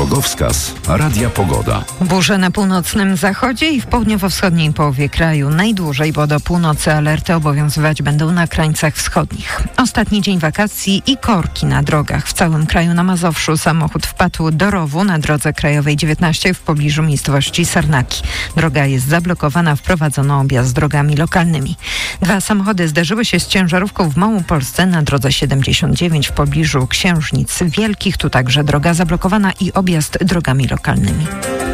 Drogowskaz Radia Pogoda. Burze na północnym zachodzie i w południowo-wschodniej połowie kraju. Najdłużej, bo do północy alerty obowiązywać będą na krańcach wschodnich. Ostatni dzień wakacji i korki na drogach. W całym kraju na Mazowszu samochód wpadł do rowu na drodze krajowej 19 w pobliżu miejscowości Sarnaki. Droga jest zablokowana, wprowadzono objazd drogami lokalnymi. 2 samochody zderzyły się z ciężarówką w Małopolsce na drodze 79 w pobliżu Księżnic Wielkich. Tu także droga zablokowana i objazd drogami lokalnymi.